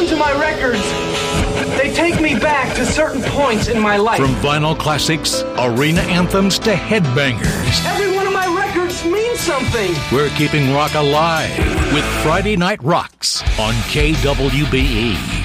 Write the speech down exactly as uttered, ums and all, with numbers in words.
listen to my records, they take me back to certain points in my life. From vinyl classics, arena anthems to headbangers. Every one of my records means something. We're keeping rock alive with Friday Night Rocks on K W B E.